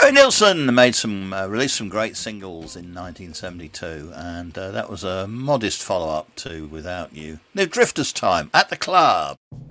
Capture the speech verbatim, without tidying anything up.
Harry Nilsson made some, uh, released some great singles in nineteen seventy-two, and uh, that was a modest follow-up to Without You. The Drifters Time at the Club.